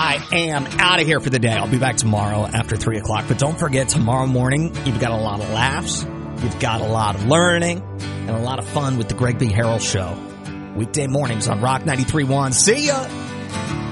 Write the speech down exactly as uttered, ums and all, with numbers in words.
I am out of here for the day. I'll be back tomorrow after three o'clock. But don't forget, tomorrow morning, you've got a lot of laughs, you've got a lot of learning, and a lot of fun with the Greg B. Harrell Show. Weekday mornings on Rock ninety-three point one. See ya!